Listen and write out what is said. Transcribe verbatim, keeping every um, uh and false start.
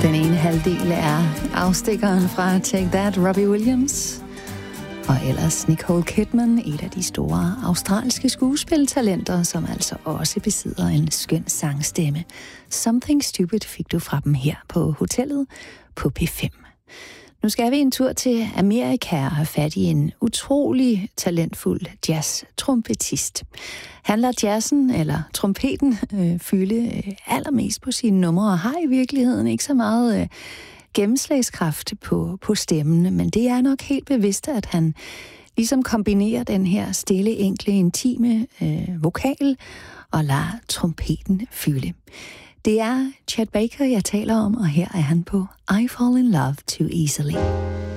Den ene halvdel er afstikkeren fra Take That, Robbie Williams. Og ellers Nicole Kidman, et af de store australske skuespiltalenter, som altså også besidder en skøn sangstemme. Something Stupid fik du fra dem her på hotellet på P fem. Nu skal vi en tur til Amerika og have fat i en utrolig talentfuld jazz-trompetist. Han lader jazzen, eller trompeten, øh, fylde øh, allermest på sine numre, og har i virkeligheden ikke så meget øh, gennemslagskraft på, på stemmen, men det er nok helt bevidst, at han ligesom kombinerer den her stille, enkle, intime øh, vokal og lader trompeten fylde. Det er Chet Baker, jeg taler om, og her er han på I Fall in Love Too Easily.